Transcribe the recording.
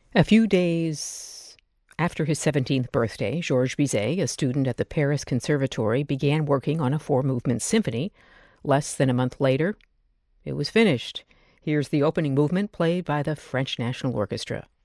A few days after his 17th birthday, Georges Bizet, a student at the Paris Conservatory, began working on a four-movement symphony. Less than a month later, it was finished. Here's the opening movement played by the French National Orchestra.